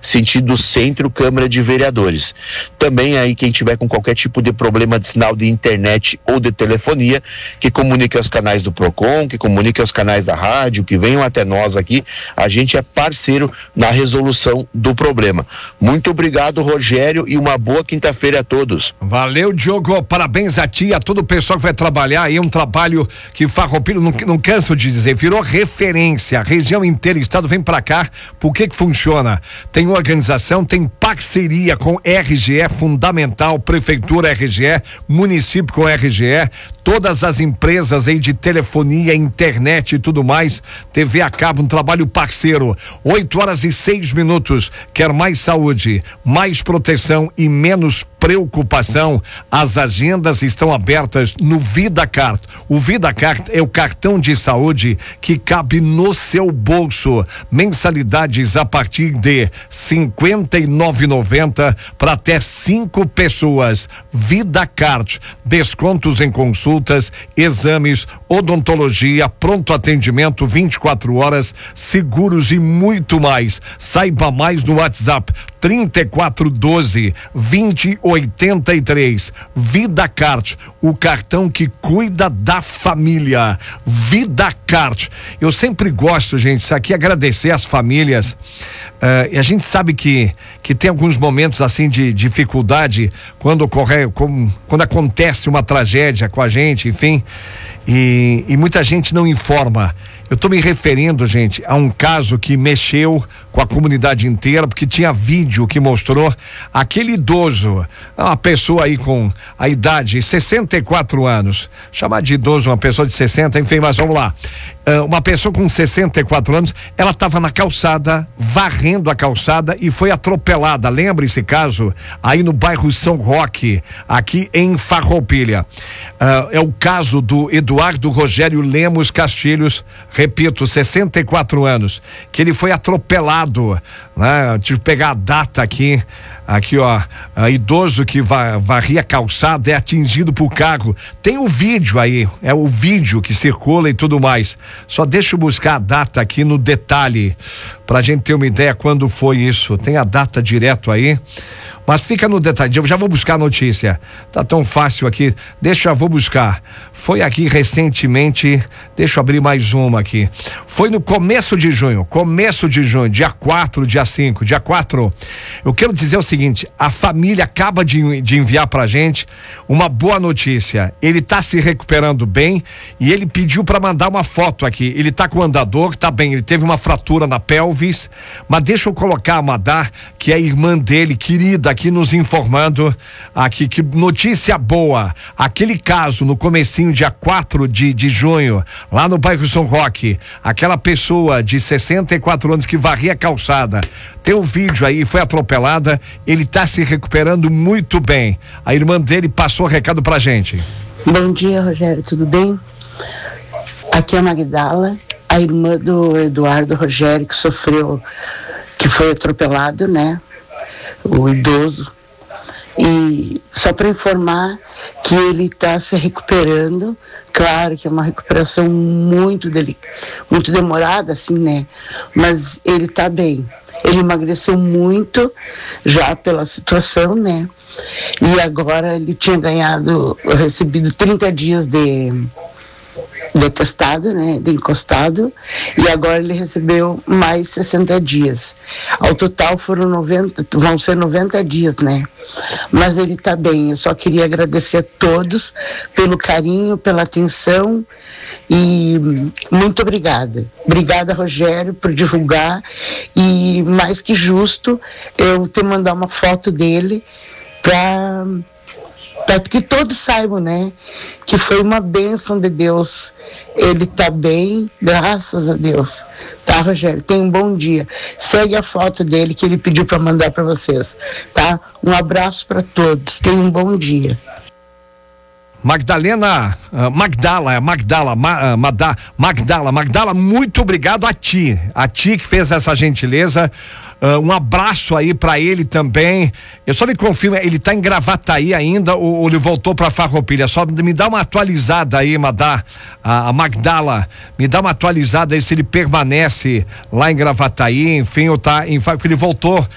sentido centro, Câmara de Vereadores. Também aí quem tiver com qualquer tipo de problema de sinal de internet ou de telefonia, que comunique aos canais do Procon, que comunique aos canais da rádio, que venham até nós aqui, a gente é parceiro na resolução do problema. Muito obrigado, Rogério, e uma boa quinta-feira a todos. Valeu, Diogo, parabéns a ti e a todo o pessoal que vai trabalhar aí, um trabalho que Farroupilha, não canso de dizer, virou referência, a região inteira, estado vem pra cá, por que funciona? Tem organização, tem parceria com RGE, fundamental, prefeitura RGE, município com RGE, todas as empresas aí de telefonia, internet e tudo mais, TV a cabo, um trabalho parceiro. 8h06. Quer mais saúde, mais proteção e menos preocupação? As agendas estão abertas no VidaCard. O VidaCard é o cartão de saúde que cabe no seu bolso. Mensalidades a partir de R$ 59,90 para até 5 pessoas. VidaCard, descontos em consultas, exames, odontologia, pronto atendimento 24 horas, seguros e muito mais. Saiba mais no WhatsApp 3412-2083. VidaCard, o cartão que cuida da família. VidaCard. Eu sempre gosto, gente, isso aqui, agradecer às famílias. E a gente sabe que tem alguns momentos assim de dificuldade quando acontece uma tragédia com a gente, enfim, e muita gente não informa. Eu estou me referindo, gente, a um caso que mexeu com a comunidade inteira, porque tinha vídeo que mostrou aquele idoso, uma pessoa aí com a idade 64 anos, chamar de idoso uma pessoa de 60, enfim, mas vamos lá. Uma pessoa com 64 anos, ela estava na calçada, varrendo a calçada e foi atropelada. Lembra esse caso? Aí no bairro São Roque, aqui em Farroupilha. É o caso do Eduardo Rogério Lemos Castilhos, repito, 64 anos, que ele foi atropelado, né? Deixa eu pegar a data aqui ó, idoso que varria a calçada é atingido por carro. Tem o vídeo aí, é o vídeo que circula e tudo mais. Só deixa eu buscar a data aqui no detalhe, pra gente ter uma ideia quando foi isso. Tem a data direto aí, mas fica no detalhe. Eu já vou buscar a notícia. Tá tão fácil aqui. Vou buscar. Foi aqui recentemente. Deixa eu abrir mais uma aqui. Foi no começo de junho, dia 4, dia 5, dia 4. Eu quero dizer o seguinte: a família acaba de enviar pra gente uma boa notícia. Ele tá se recuperando bem e ele pediu pra mandar uma foto aqui. Ele tá com o andador, tá bem, ele teve uma fratura na pelvis, mas deixa eu colocar a Madá, que é a irmã dele, querida, aqui nos informando, aqui, que notícia boa. Aquele caso no comecinho, dia 4 de junho, lá no bairro São Roque, aquela pessoa de 64 anos que varria a calçada, tem um vídeo aí, foi atropelada, ele tá se recuperando muito bem. A irmã dele passou o recado pra gente. Bom dia, Rogério, tudo bem? Aqui é a Magdala, a irmã do Eduardo Rogério, que foi atropelado, né? O idoso. E só para informar que ele está se recuperando. Claro que é uma recuperação muito demorada, assim, né? Mas ele está bem. Ele emagreceu muito já pela situação, né? E agora ele tinha recebido 30 dias de atestado, né, de encostado, e agora ele recebeu mais 60 dias. Ao total vão ser 90 dias, né? Mas ele tá bem. Eu só queria agradecer a todos pelo carinho, pela atenção e muito obrigada. Obrigada, Rogério, por divulgar, e mais que justo eu te mandar uma foto dele para que todos saibam, né, que foi uma bênção de Deus. Ele tá bem, graças a Deus. Tá, Rogério? Tenha um bom dia. Segue a foto dele que ele pediu para mandar para vocês, tá? Um abraço para todos. Tenha um bom dia. Magdala, muito obrigado a ti que fez essa gentileza. Um abraço aí pra ele também. Eu só me confirmo, ele tá em Gravataí ainda ou ele voltou pra Farroupilha? Só me dá uma atualizada aí, a Magdala, me dá uma atualizada aí se ele permanece lá em Gravataí, enfim, ou tá porque ele voltou